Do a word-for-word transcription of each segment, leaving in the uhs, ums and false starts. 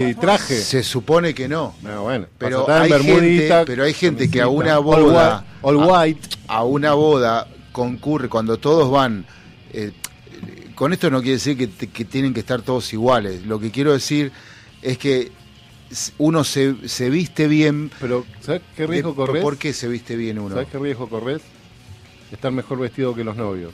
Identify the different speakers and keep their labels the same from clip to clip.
Speaker 1: y traje.
Speaker 2: Se supone que no.
Speaker 1: No, bueno,
Speaker 2: pero hay, gente, pero hay gente que a una boda,
Speaker 1: all white, all white.
Speaker 2: A, a una boda concurre cuando todos van. Eh, con esto no quiere decir que, que tienen que estar todos iguales. Lo que quiero decir es que uno se, se viste bien.
Speaker 1: Pero ¿sabes qué riesgo
Speaker 2: de,
Speaker 1: corres?
Speaker 2: ¿Por qué se viste bien uno?
Speaker 1: ¿Sabes qué riesgo corres? Estar mejor vestido que los novios.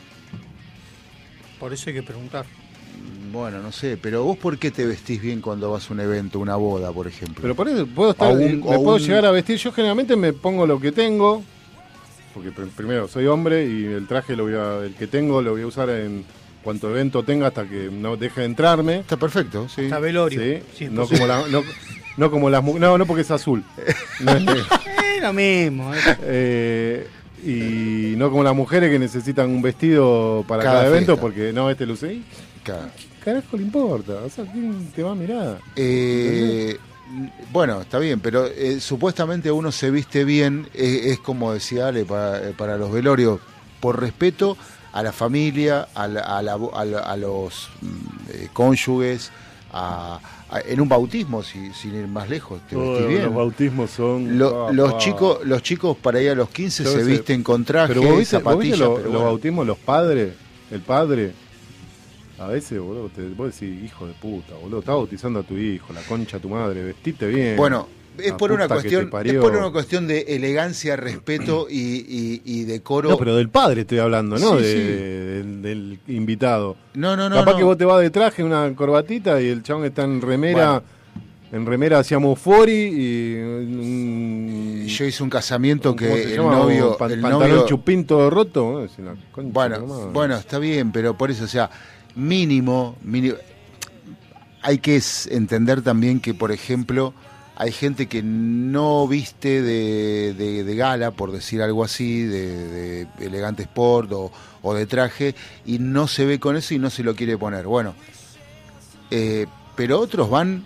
Speaker 3: Por eso hay que preguntar.
Speaker 2: Bueno, no sé, pero vos ¿por qué te vestís bien cuando vas a un evento, una boda, por ejemplo?
Speaker 1: Pero por eso puedo estar, un, me puedo un... llegar a vestir. Yo generalmente me pongo lo que tengo, porque pr- primero soy hombre y el traje lo voy a, el que tengo lo voy a usar en cuanto evento tenga hasta que no deje de entrarme.
Speaker 2: Está perfecto, sí.
Speaker 3: Está velorio.
Speaker 1: Sí,
Speaker 3: sí
Speaker 1: no, como la, no, no como las no, no porque es azul. No es negro.
Speaker 3: Es lo mismo. Eh.
Speaker 1: Eh, y no como las mujeres que necesitan un vestido para cada, cada evento porque no, este luce ahí.
Speaker 2: Cada...
Speaker 1: ¿Qué carajo le importa? O sea, ¿quién te va a mirar?
Speaker 2: Eh, bueno, está bien, pero eh, supuestamente uno se viste bien, eh, es como decía Ale, para, para los velorios, por respeto a la familia, a, la, a, la, a, la, a los eh, cónyuges, a, a, en un bautismo, si, sin ir más lejos, te vestís bien.
Speaker 1: Los bautismos son...
Speaker 2: Lo,
Speaker 1: ah,
Speaker 2: los,
Speaker 1: ah.
Speaker 2: chicos, los chicos para ir a los quince Yo se sé. visten con traje,
Speaker 1: pero vos viste,
Speaker 2: zapatillas.
Speaker 1: ¿vos viste lo,
Speaker 2: pero
Speaker 1: los
Speaker 2: bueno.
Speaker 1: bautismos, los padres, el padre... A veces, boludo, te, vos decís, hijo de puta, boludo, estás bautizando a tu hijo, la concha de tu madre, vestite bien.
Speaker 2: Bueno, es por una cuestión, es por una cuestión de elegancia, respeto y, y, y decoro.
Speaker 1: No, pero del padre estoy hablando, ¿no?
Speaker 2: Sí,
Speaker 1: de,
Speaker 2: sí.
Speaker 1: Del, del invitado.
Speaker 2: No, no, no.
Speaker 1: Capaz
Speaker 2: no.
Speaker 1: que vos te vas de traje, una corbatita y el chabón está en remera, bueno. en remera hacíamos fori y... Um,
Speaker 2: Yo hice un casamiento que el
Speaker 1: llama?
Speaker 2: novio...
Speaker 1: Pan,
Speaker 2: el
Speaker 1: pantalón
Speaker 2: novio...
Speaker 1: chupín todo roto. Es una concha
Speaker 2: bueno, bueno, está bien, pero por eso, o sea... Mínimo, mínimo, hay que entender también que, por ejemplo, hay gente que no viste de, de, de gala, por decir algo así, de, de elegante sport o, o de traje, y no se ve con eso y no se lo quiere poner. Bueno, eh, pero otros van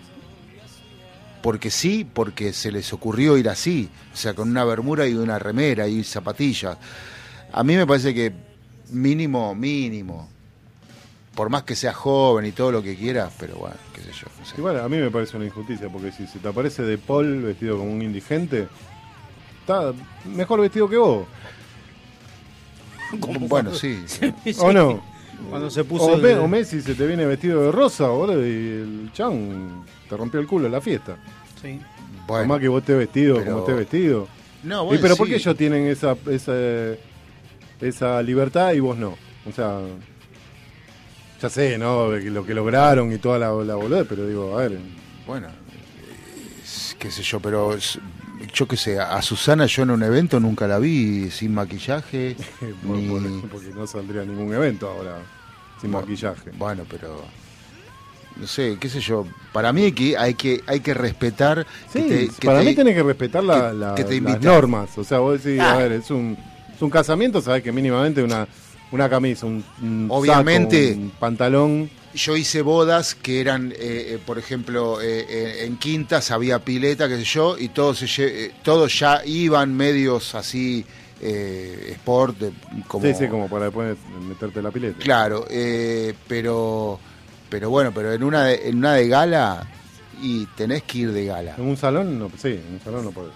Speaker 2: porque sí, porque se les ocurrió ir así, o sea, con una bermuda y una remera y zapatillas. A mí me parece que mínimo, mínimo... Por más que sea joven y todo lo que quieras, pero bueno, qué sé yo. No sé.
Speaker 1: Igual a mí me parece una injusticia, porque si se te aparece De Paul vestido como un indigente, está mejor vestido que vos.
Speaker 2: Bueno, sí.
Speaker 1: sí. ¿O no?
Speaker 3: Cuando se puso
Speaker 1: o,
Speaker 3: el...
Speaker 1: o Messi se te viene vestido de rosa, boludo, y el chan te rompió el culo en la fiesta.
Speaker 3: Sí.
Speaker 1: Bueno, más que vos estés vestido
Speaker 2: pero...
Speaker 1: como estés vestido.
Speaker 2: No, bueno,
Speaker 1: ¿Y pero
Speaker 2: sí.
Speaker 1: por qué ellos tienen esa, esa, esa libertad y vos no? O sea... Ya sé, ¿no? Lo que lograron y toda la, la boludez, pero digo, a ver...
Speaker 2: Bueno, qué sé yo, pero yo qué sé, a Susana yo en un evento nunca la vi sin maquillaje.
Speaker 1: por,
Speaker 2: ni...
Speaker 1: por, porque no saldría a ningún evento ahora sin bueno, maquillaje.
Speaker 2: Bueno, pero... No sé, qué sé yo, para mí hay que, hay que, hay que respetar...
Speaker 1: Sí,
Speaker 2: que te, que
Speaker 1: para
Speaker 2: te,
Speaker 1: mí tenés que respetar la,
Speaker 2: que,
Speaker 1: la,
Speaker 2: que te
Speaker 1: las normas. O sea, vos decís, ah. a ver, es un, es un casamiento, sabés que mínimamente una... Una camisa, un, un
Speaker 2: obviamente
Speaker 1: saco, un pantalón.
Speaker 2: Yo hice bodas que eran, eh, eh, por ejemplo, eh, eh, en quintas había pileta, qué sé yo, y todos, se, eh, todos ya iban medios así, eh, sport, eh, como...
Speaker 1: Sí, sí, como para después meterte la pileta.
Speaker 2: Claro, eh, pero pero bueno, pero en una, de, en una de gala, y tenés que ir de gala.
Speaker 1: En un salón, no, sí, en un salón no podés.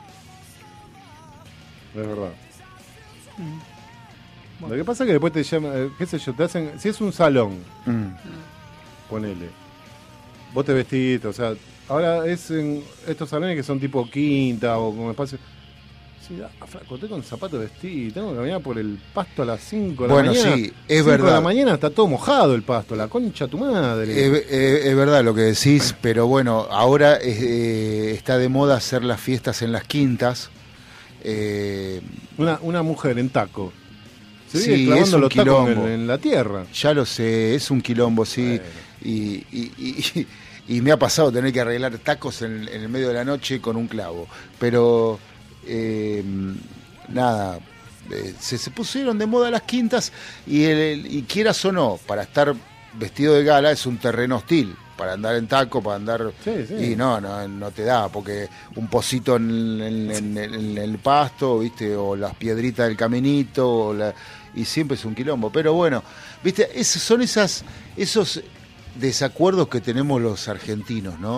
Speaker 1: Es verdad. Mm. Bueno. Lo que pasa es que después te llaman, qué sé yo, te hacen, si es un salón, mm. ponele, vos te vestiste, o sea, ahora es en estos salones que son tipo quinta o con espacio, sí, ah, flaco, estoy con zapatos vestidos, tengo que caminar por el pasto a las cinco de la
Speaker 2: bueno,
Speaker 1: mañana.
Speaker 2: Bueno, sí, es
Speaker 1: cinco
Speaker 2: verdad.
Speaker 1: de la mañana está todo mojado el pasto, la concha tu madre.
Speaker 2: Es, es, es verdad lo que decís, pero bueno, ahora es, eh, está de moda hacer las fiestas en las quintas. Eh,
Speaker 1: una, una mujer en taco. Se
Speaker 2: sí,
Speaker 1: viene clavando
Speaker 2: es un
Speaker 1: los tacos
Speaker 2: quilombo.
Speaker 1: En, en la tierra.
Speaker 2: Ya lo sé, es un quilombo, sí.
Speaker 1: Bueno.
Speaker 2: Y, y, y, y me ha pasado tener que arreglar tacos en, en el medio de la noche con un clavo. Pero, eh, nada, eh, se, se pusieron de moda las quintas y, el, y quieras o no, para estar vestido de gala es un terreno hostil. Para andar en taco, para andar...
Speaker 1: Sí, sí.
Speaker 2: Y no, no, no te da, porque un pocito en, en, en, en, en el pasto, ¿viste? O las piedritas del caminito, o la, y siempre es un quilombo. Pero bueno, ¿viste? Es, son esas, esos desacuerdos que tenemos los argentinos, ¿no?